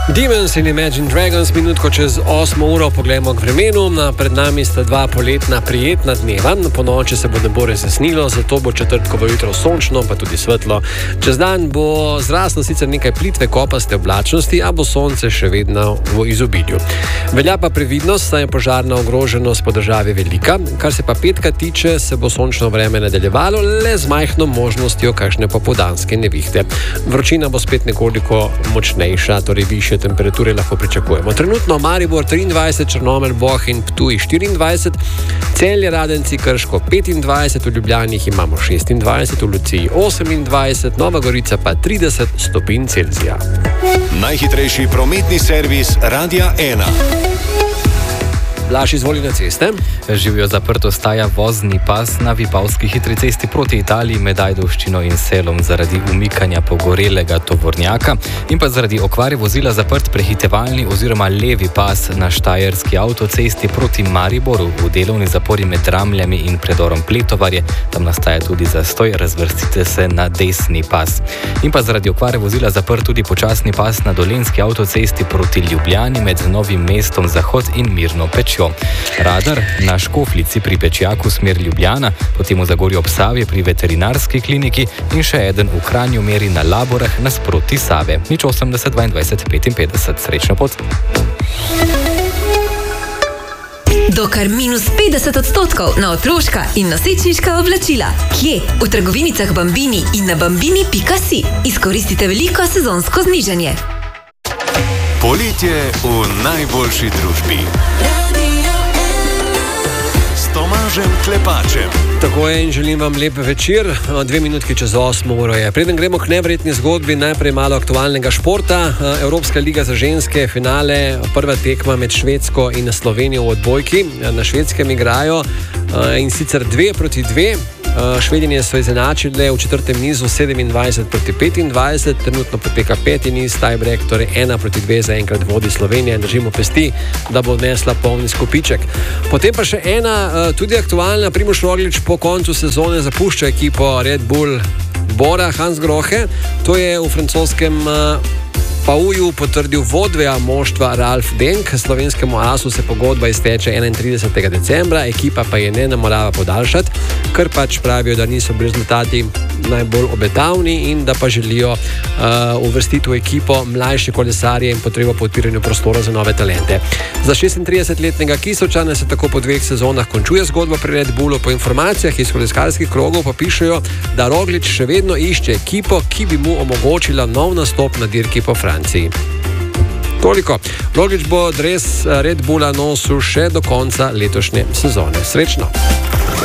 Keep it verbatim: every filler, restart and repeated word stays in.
Demons in Imagine Dragons, minutko čez osmo uro, poglejmo k vremenu. Pred nami sta dva poletna prijetna dneva. Po noči se bo nebo razjasnilo, zato bo četrtkovo jutro sončno, pa tudi svetlo. Čez dan bo zraslo sicer nekaj plitve kopaste oblačnosti, a bo sonce še vedno v izobilju. Velja pa previdnost, saj je požarna ogroženost po državi velika. Kar se pa petka tiče, se bo sončno vreme nadaljevalo, le z majhno možnostjo kakšne popoldanske nevihte. Vročina bo spet nekoliko močnejša, torej višje temperature lahko pričakujemo. Trenutno Maribor triindvajset, Črnomelj, Bohinj in Ptuj štiriindvajset, Celje, Radenci, Krško petindvajset, v Ljubljani jih imamo šestindvajset, v Luciji osemindvajset, Nova Gorica pa trideset stopinj Celzija. Najhitrejši prometni servis Radia ena. Blaž, izvoli na ceste. Živijo zaprt ostaja vozni pas na Vipavski hitri cesti proti Italiji med Ajdovščino in Selom zaradi umikanja pogorelega tovornjaka in pa zaradi okvare vozila zaprt prehitevalni oziroma levi pas na Štajerski avtocesti proti Mariboru v delovni zapori med Ramljami in predorom Pletovarje. Tam nastaja tudi zastoj, razvrstite se na desni pas. In pa zaradi okvare vozila zaprt tudi počasni pas na Dolenjski avtocesti proti Ljubljani med Novim mestom Zahod in Mirno Pečjo. Radar na Škofljici pri Pečjaku smer Ljubljana, potem v Zagorju ob Savi pri veterinarski kliniki in še eden v Kranju meri na Laborah nasproti Save. Nič osemdeset dvaindvajset petinpetdeset. Srečno pot! Do kar minus petdeset odstotkov na otroška in nosečniška oblačila. Kje? V trgovinicah Bambini in na bambini pika si. Izkoristite veliko sezonsko znižanje. Poletje v najboljši družbi. S Tomažem Klepačem. Tako je in želim vam lep večer. Dve minutki čez osmo uro je. Preden gremo k neverjetni zgodbi, najprej malo aktualnega športa. Evropska liga za ženske, finale, prva tekma med Švedsko in Slovenijo v odbojki. Na Švedskem igrajo in sicer dve proti dve. Švedinje so izenačile v četrtem nizu sedemindvajset proti petindvajset, trenutno poteka peti niz, tiebreak, torej ena proti dve zaenkrat vodi Slovenija in držimo pesti, da bo odnesla polni skupiček. Potem pa še ena tudi aktualna, Primož Roglič po koncu sezone zapušča ekipo Red Bull Bora Hansgrohe, to je v francoskem Pauju potrdil vodja moštva Ralf Denk. Slovenskemu asu se pogodba izteče enaintridesetega decembra, ekipa pa je ne namorava podaljšati, ker pač pravijo, da niso bili rezultati najbolj obetavni in da pa želijo uh, uvrstiti v ekipo mlajše kolesarje in potrebo po odpiranju prostora za nove talente. Za šestintridesetletnega Kisovčana se tako po dveh sezonah končuje zgodba pri Red Bullu. Po informacijah iz kolesarskih krogov pa pišejo, da Roglič še vedno išče ekipo, ki bi mu omogočila nov nastop na dirki po Franciji. Toliko. Roglič bo dres Red Bulla nosil še do konca letošnje sezone. Srečno!